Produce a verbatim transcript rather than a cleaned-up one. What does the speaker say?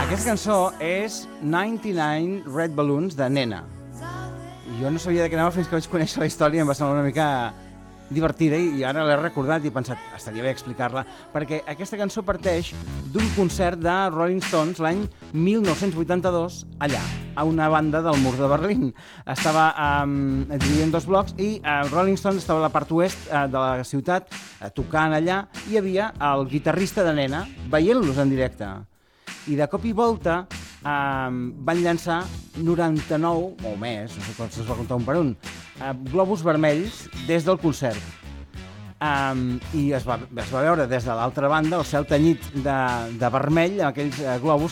Aquesta cançó és noranta-nou Red Balloons de Nena. Jo no sabia de què anava fins que vaig conèixer la història i em va semblar una mica divertida i ara l'he recordat i he pensat, estaria bé explicar-la, perquè aquesta cançó parteix d'un concert de Rolling Stones l'any mil nou-cents vuitanta-dos allà, a una banda del mur de Berlín. Estava um, dividit en dos blocs i uh, Rolling Stones estava a la part oest uh, de la ciutat uh, tocant allà i hi havia el guitarrista de Nena veient-los en directe. I de cop i volta um, van llançar noranta-nou, o més, no sé com se'ls va comptar un per un, uh, globus vermells des del concert. Um, I es va, es va veure des de l'altra banda el cel tenyit de, de vermell, aquells uh, globus